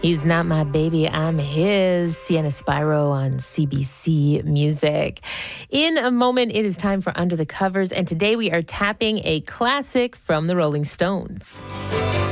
He's Not My Baby, I'm His. Sienna Spyro on CBC Music. In a moment, it is time for Under the Covers, and today we are tapping a classic from the Rolling Stones.